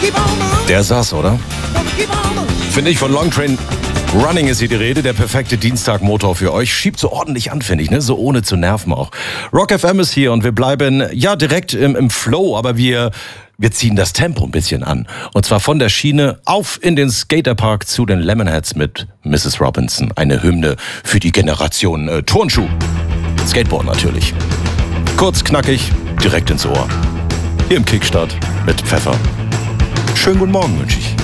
Der saß, oder? Finde ich, von Long Train Running ist hier die Rede. Der perfekte Dienstagmotor für euch. Schiebt so ordentlich an, finde ich, ne? So ohne zu nerven auch. Rock FM ist hier und wir bleiben, ja, direkt im Flow, aber wir ziehen das Tempo ein bisschen an. Und zwar von der Schiene auf in den Skaterpark zu den Lemonheads mit Mrs. Robinson. Eine Hymne für die Generation Turnschuh. Skateboard natürlich. Kurz, knackig, direkt ins Ohr. Hier im Kickstart mit Pfeffer. Schönen guten Morgen wünsche ich.